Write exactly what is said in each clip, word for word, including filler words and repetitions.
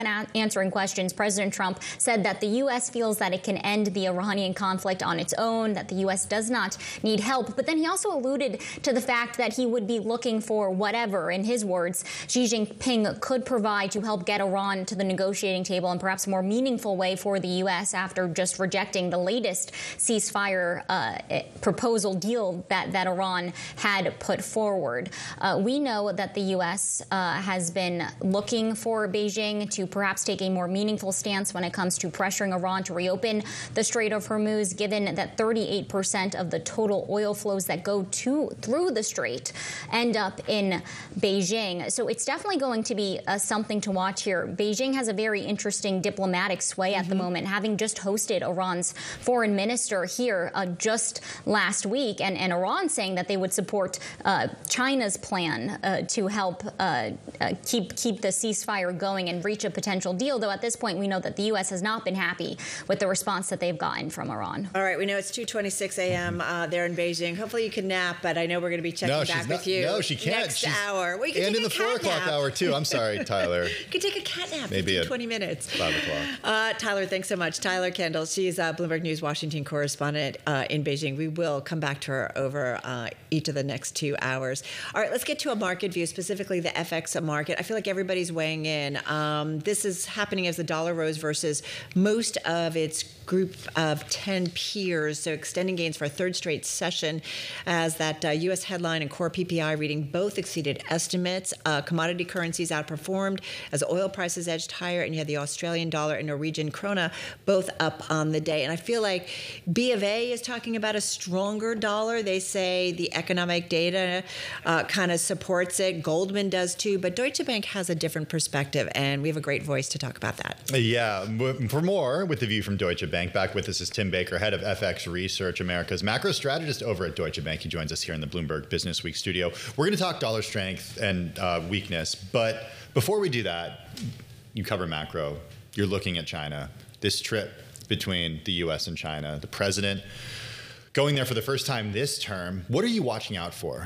answering questions, President Trump said that the U S feels that it can end the Iranian conflict on its own, that the U S does not need help. But then he also alluded to the fact that he would be looking for whatever, in his words, Xi Jinping could provide to help get Iran to the negotiating table in perhaps a more meaningful way for the U S after just rejecting the latest ceasefire uh, proposal deal that, that Iran had put forward. Uh, we know that the U S uh, has been looking for Beijing to perhaps take a more meaningful stance when it comes to pressuring Iran to reopen the Strait of Hormuz, given that thirty-eight percent of the total oil flows that go to through the strait end up in Beijing. So it's definitely going to be uh, something to watch here. Beijing has a very interesting diplomatic sway at mm-hmm. the moment, having just hosted Iran's foreign minister here uh, just last week, and, and Iran saying that they would support uh, China's plan uh, to help uh, uh, keep keep the ceasefire going and reach a potential deal, though at this point we know that the U S has not been happy with the response that they've gotten from Iran. All right, we know it's two twenty-six a m Uh, there in Beijing. Hopefully you can nap, but I know we're going to be checking no, back not, with you no, she can't. next she's, hour. Well, you can and take in a the four o'clock nap. hour, too. I'm sorry, Tyler. You can take a cat nap. Maybe at twenty minutes. five o'clock. Uh, Tyler, thanks so much. Tyler Kendall, she's a Bloomberg News Washington correspondent uh, in Beijing. We will come back to her over uh, each of the next two hours. All right, let's get to a market view, specifically the F X market. I feel like everybody's weighing in. Um, this is happening as the dollar rose versus most of its group of ten peers, so extending gains for a third straight session as that uh, U S headline and core P P I reading both exceeded estimates. Uh, commodity currencies outperformed as oil prices edged higher, and you had the Australian dollar and Norwegian krona both up on the day. And I feel like B of A is talking about a stronger dollar. They say the economic data uh, kind of supports it. Goldman does too, but Deutsche Bank has a different perspective, and we have a great voice to talk about that. Yeah, for more with the view from Deutsche Bank, back with us is Tim Baker, head of F X Research, America's macro strategist over at Deutsche Bank. He joins us here in the Bloomberg Business Week studio. We're going to talk dollar strength and uh, weakness, but before we do that, you cover macro. You're looking at China. This trip between the U S and China, the president going there for the first time this term. What are you watching out for?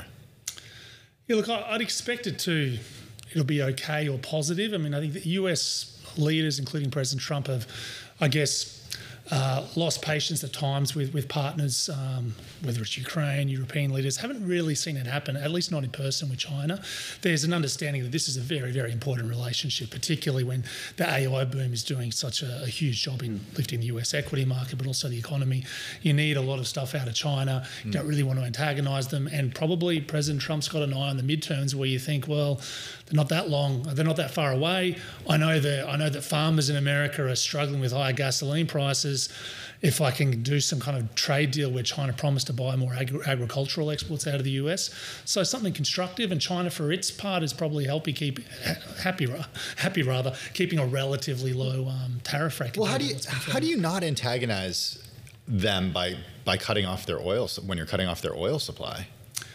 Yeah, look, I'd expect it to, it'll be okay or positive. I mean, I think the U S leaders, including President Trump, have, I guess, Uh, lost patience at times with, with partners, um, whether it's Ukraine, European leaders, haven't really seen it happen, at least not in person with China. There's an understanding that this is a very, very important relationship, particularly when the A I boom is doing such a, a huge job in lifting the U S equity market, but also the economy. You need a lot of stuff out of China. You mm. don't really want to antagonise them. And probably President Trump's got an eye on the midterms where you think, well, they're not that long, they're not that far away. I know that I know that farmers in America are struggling with higher gasoline prices. If I can do some kind of trade deal where China promised to buy more agri- agricultural exports out of the U S, so something constructive, and China for its part is probably helping keep happy, happy rather, keeping a relatively low um, tariff rate. Well, how do you how do you not antagonize them by by cutting off their oil when you're cutting off their oil supply?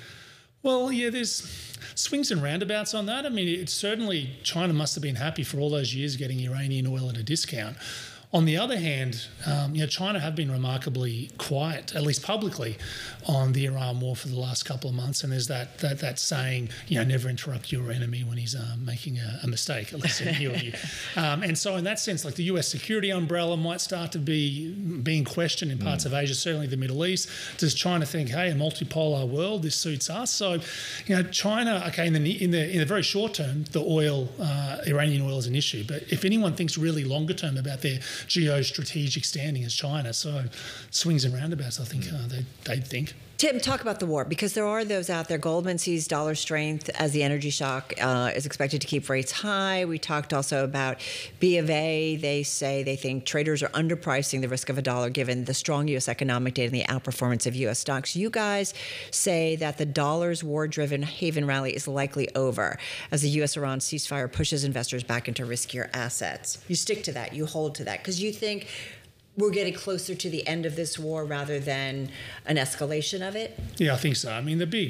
Well, yeah, there's swings and roundabouts on that. I mean, it's certainly China must have been happy for all those years getting Iranian oil at a discount. On the other hand, um, you know, China have been remarkably quiet, at least publicly, on the Iran war for the last couple of months. And there's that that, that saying, you know, never interrupt your enemy when he's um, making a, a mistake, at least in your view. Um, and so in that sense, like the U S security umbrella might start to be being questioned in parts mm. of Asia, certainly the Middle East. Does China think, hey, a multipolar world, this suits us? So, you know, China, okay, in the in the in the very short term, the oil, uh, Iranian oil is an issue. But if anyone thinks really longer term about their geostrategic standing as China, so swings and roundabouts, I think uh, they they think. Tim, talk about the war, because there are those out there. Goldman sees dollar strength as the energy shock uh, is expected to keep rates high. We talked also about B of A. They say they think traders are underpricing the risk of a dollar given the strong U S economic data and the outperformance of U S stocks. You guys say that the dollar's war-driven haven rally is likely over as the U S-Iran ceasefire pushes investors back into riskier assets. You stick to that. You hold to that because you think we're getting closer to the end of this war rather than an escalation of it? Yeah, I think so. I mean, the big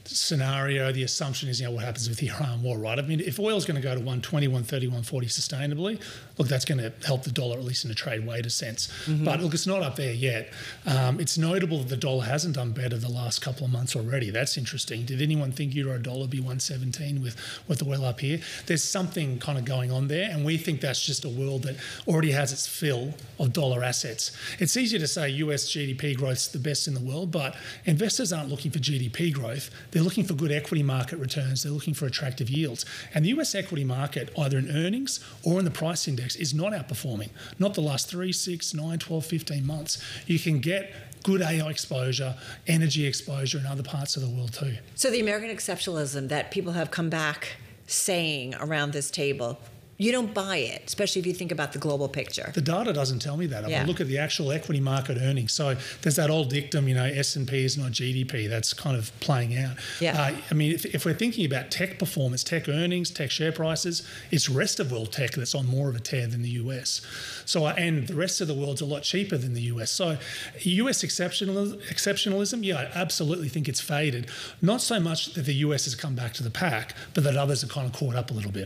scenario, the assumption is, you know, what happens with the Iran war, right? I mean, if oil's going to go to one twenty, one thirty, one forty sustainably, look, that's going to help the dollar, at least in a trade weighted sense. Mm-hmm. But look, it's not up there yet. Um, it's notable that the dollar hasn't done better the last couple of months already. That's interesting. Did anyone think euro dollar be one seventeen with, with oil up here? There's something kind of going on there, and we think that's just a world that already has its fill of dollar assets. It's easier to say U S G D P growth's the best in the world, but investors aren't looking for G D P growth. They're looking for good equity market returns. They're looking for attractive yields. And the U S equity market, either in earnings or in the price index, is not outperforming. Not the last three, six, nine, twelve, fifteen months. You can get good A I exposure, energy exposure in other parts of the world too. So the American exceptionalism that people have come back saying around this table, you don't buy it, especially if you think about the global picture. The data doesn't tell me that. I yeah. look at the actual equity market earnings. So there's that old dictum, you know, S and P is not G D P. That's kind of playing out. Yeah. Uh, I mean, if, if we're thinking about tech performance, tech earnings, tech share prices, it's rest of world tech that's on more of a tear than the U S. So, uh, and the rest of the world's a lot cheaper than the U S. So U S exceptional, exceptionalism, yeah, I absolutely think it's faded. Not so much that the U S has come back to the pack, but that others have kind of caught up a little bit.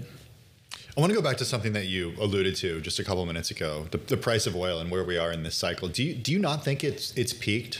I want to go back to something that you alluded to just a couple of minutes ago, the, the price of oil and where we are in this cycle. Do you, do you not think it's it's peaked?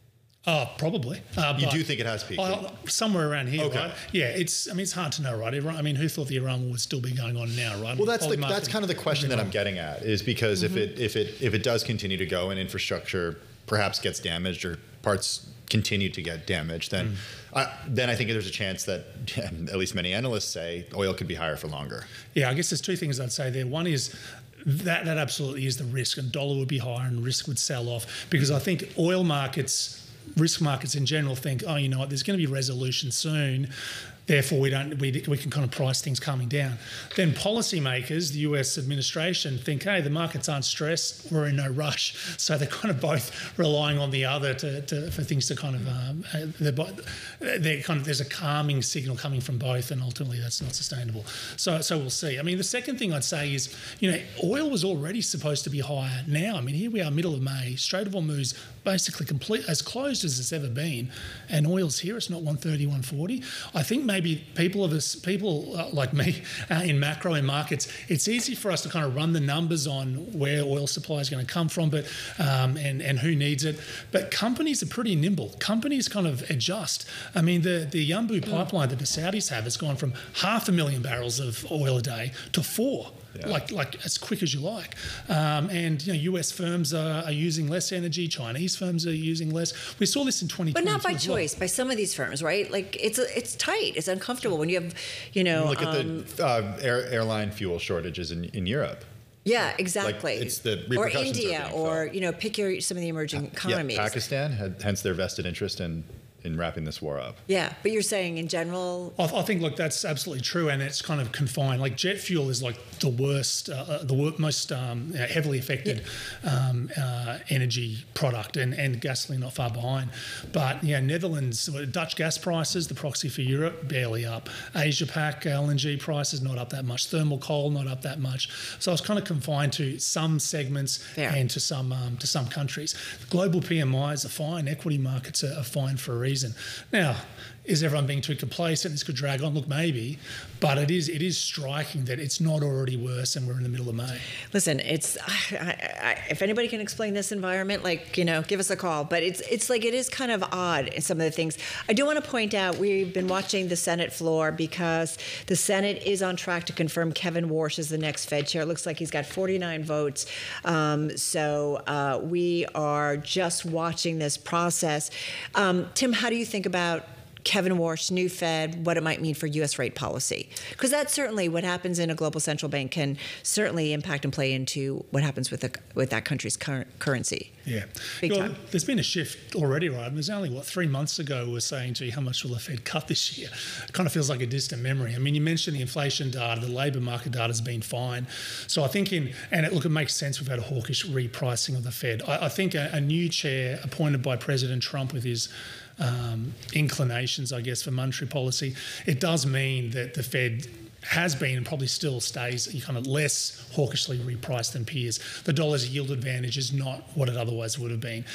Oh, probably. Uh, you do think it has peaked? Uh, somewhere around here, okay. right? Yeah, it's. I mean, it's hard to know, right? Everyone, I mean, who thought the Iran war would still be going on now, right? I mean, well, that's the, that's kind of the question that I'm getting at, is because mm-hmm. if it if it if it does continue to go and infrastructure perhaps gets damaged or parts continue to get damaged, then mm. uh, then I think there's a chance that, at least many analysts say, oil could be higher for longer. Yeah, I guess there's two things I'd say there. One is that that absolutely is the risk, and dollar would be higher and risk would sell off, because I think oil markets, risk markets in general, think, oh, you know what, there's going to be resolution soon. Therefore, we don't we, we can kind of price things coming down. Then policymakers, the U S administration, think, hey, the markets aren't stressed, we're in no rush. So they're kind of both relying on the other to, to for things to kind of um, they're, they're kind of there's a calming signal coming from both, and ultimately that's not sustainable. So so we'll see. I mean, the second thing I'd say is, you know, oil was already supposed to be higher. Now, I mean, here we are, middle of May, Strait of Hormuz basically complete as closed as it's ever been, and oil's here. It's not one thirty, one forty. I think maybe. Maybe people of us, people uh, like me uh, in macro and markets, it's easy for us to kind of run the numbers on where oil supply is going to come from, but um, and and who needs it. But companies are pretty nimble. Companies kind of adjust. I mean, the the Yanbu pipeline that the Saudis have has gone from half a million barrels of oil a day to four. Yeah. Like like as quick as you like, um, and you know U S firms are, are using less energy. Chinese firms are using less. We saw this in twenty twenty, but not by choice. Well. By some of these firms, right? Like it's a, it's tight. It's uncomfortable when you have, you know. Look um, at the uh, air, airline fuel shortages in, in Europe. Yeah, exactly. Like it's the or repercussions India, or you know, pick your some of the emerging economies. Yeah, Pakistan, had, hence their vested interest in. in wrapping this war up. Yeah, but you're saying in general? I, I think, look, that's absolutely true, and it's kind of confined. Like jet fuel is like the worst, uh, the wor- most um, heavily affected yeah. um, uh, energy product, and, and gasoline not far behind. But yeah, Netherlands, Dutch gas prices, the proxy for Europe, barely up. Asia Pac L N G prices not up that much. Thermal coal not up that much. So it's kind of confined to some segments yeah. and to some um, to some countries. Global P M Is are fine. Equity markets are, are fine for a reason. Reason. Now, is everyone being too complacent? This could drag on. Look, maybe, but it is it is striking that it's not already worse, and we're in the middle of May. Listen, it's I, I, if anybody can explain this environment, like you know, give us a call. But it's it's like it is kind of odd in some of the things. I do want to point out we've been watching the Senate floor because the Senate is on track to confirm Kevin Warsh as the next Fed chair. It looks like he's got forty-nine votes. Um, so uh, we are just watching this process. Um, Tim, how do you think about Kevin Warsh, new Fed, what it might mean for U S rate policy? Because that's certainly what happens in a global central bank can certainly impact and play into what happens with the, with that country's cur- currency. Yeah. Big well, time. There's been a shift already, right? There's only, what, three months ago we were saying, gee, how much will the Fed cut this year? It kind of feels like a distant memory. I mean, you mentioned the inflation data, the labour market data has been fine. So I think in, and it, look, it makes sense we've had a hawkish repricing of the Fed. I, I think a, a new chair appointed by President Trump with his Um, inclinations, I guess, for monetary policy, it does mean that the Fed has been and probably still stays kind of less hawkishly repriced than peers. The dollar's yield advantage is not what it otherwise would have been.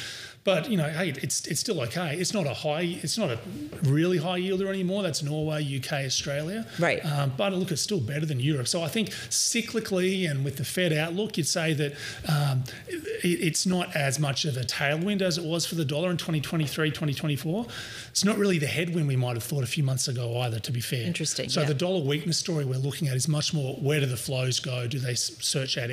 But, you know, hey, it's it's still okay. It's not a high, it's not a really high yielder anymore. That's Norway, U K, Australia. Right. Um, but look, it's still better than Europe. So I think cyclically and with the Fed outlook, you'd say that um, it, it's not as much of a tailwind as it was for the dollar in twenty twenty-three, twenty twenty-four. It's not really the headwind we might have thought a few months ago either, to be fair. Interesting. So yeah. the dollar weakness story we're looking at is much more, where do the flows go? Do they search out